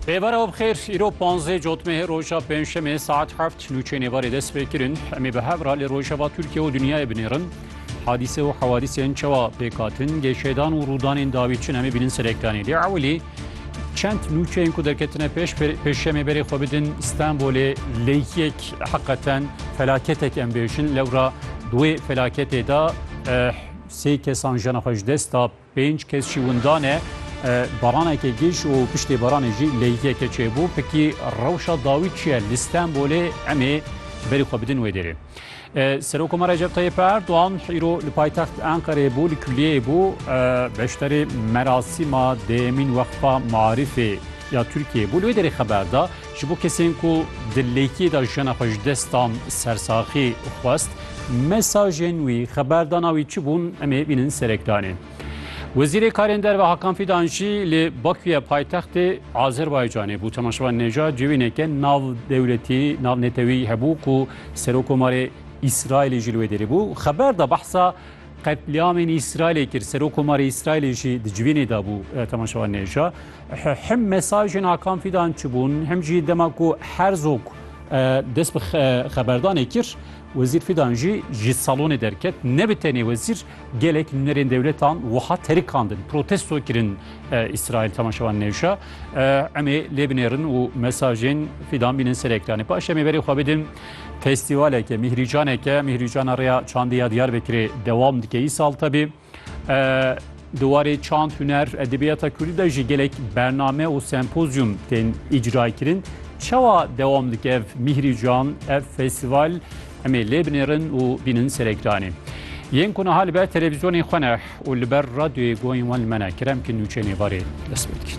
Pêvara bixêr, îro 15 Cotmehê roja pênşemê saet 7 nûçeyê nêvarê dest pê kirin. Em ê bi hev re li rojava Tirkiye û dunyayê binêrin. Hadîse û hewadîsên çawa pêkhatin, gêşêdan û rûdanên dawî çin em ê bînin serektanî. Lê ewilî çend nûçeyên ku derketine pêşemê berê xwe bidin Stenbolê lêyek heqeten felaketek em bêjin. Lewra duê felaketê da sê kesan jena xwe ji desta 5 kes jî windan e. Baraneke giş û piştê baranê jî lêyekeke çêbû. Pekî rewşa dawî çi ye li Stenbolê em ê berî xwe bidin wê derê. Serokkomar Recep Tayyip Erdoğan îro li paytext Enqereyê bû, li külliyeyê bû beşdarê merasîma dêmîn Weqfa Maarifê ya Tirkiyeyê bû. Li wê derê xeber da ji bo kesên ku di lêyekiyê da jena xwe ji destan sersaxî xwest mesajên wî xeberdana wî çi bûn em ê bînin serekdanê. Wezîrê Karên Derve Hakan Fidan jî li Baküye paytextê Azerbaycanê bû. Temaşevan Neja civîneke navdewletî, navnetewî hebû ku Serokkomarê İsraîlê jî li wê derê bû. Xeber da behsa qetliamên İsraîlê kir. Serokkomarê İsraîlê jî di civînê da bû Temaşevan Neja. Hem mesajên Hakan Fidan çi bûn, hem jî dema ku Herzog dest bi xeberdanê kir. Wezîr Fidan jî ji salonê derket. Ne bi tenê wezîr gelek nûnerên dewletan wiha terik kandin. Protesto kirin İsraîl Temaşevan Neja. Em ê lê binêrin û mesajên Fidan bînin ser ekranê. Paş em ê berê xwe bidin festîvaleke, mihricaneke, mihricana rêya Çandiya Diyarbekirê dewam dike îsal tabi. Diwarê çand huner edebiyata Kurdî de jî gelek bername û sempozyum tên icra kirin. Çawa dewam dike ev mihrican, ev festival em ê lê binêrin û bînin ser ekranê. Yên ku niha li ber televizyonê xwe ne û li ber radyoyê goyên wan li me ne kiremkî nûçeyê nêvarê dest pê dikin.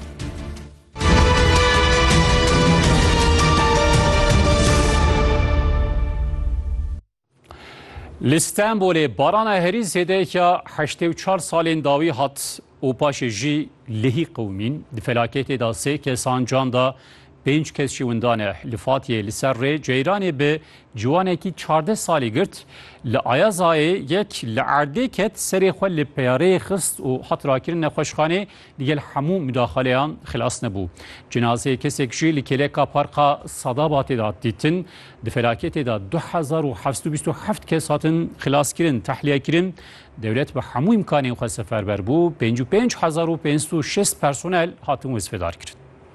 Li Stenbolê barana herîzê de ya 84 salên dawî hat û paşê jî lehî qewmîn di felaketê da sê kesan can da 5 kes jî windan e. Li Fatihê li ser rê ceyranê bi ciwanekî 14 salî girt. Li Ayazayê yek li erdê ket serê xwe li peyareyê xist û hat rakirin nexweşxanê digel hemû müdaxaleyan xilas nebû. Cinazeyê kesek jî li Kêleka Parka Sadabatê da dîtin. Di felaketê da 2727 kes hatin xilaskirin, tehliyekirin. Devlet bi hemû imkanên xwe seferber bû. 55,506 personel hatin wezfedar kirin.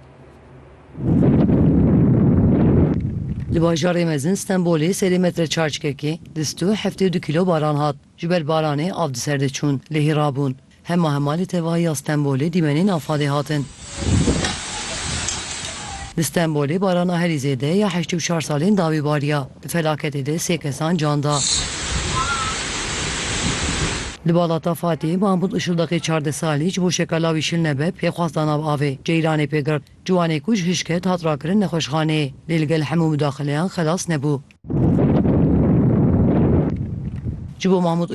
Li bajarê mezin Stenbolê serê metre çarçkekê 72 kilo baran hat. Ji ber baranê av di ser de çûn, lehî rabûn. Hema hemalê tevahiya Stenbolê dîmenên afadê hatin. Li Stenbolê barana herîzê de ya 84 salên dawî bariya. Li felaketê de sê kesan can da. Li Balata Fatihê Mahmud Işıldakê 14 salî ji bo şekalavî şilnebe pêxwastan av avê ceyranê pêgirt. Ciwanê ku ji hişket hat rakirin nexweşxaneyê. Lê li gel hemû müdaxeleyan xelas nebû. Ji bo Mahmud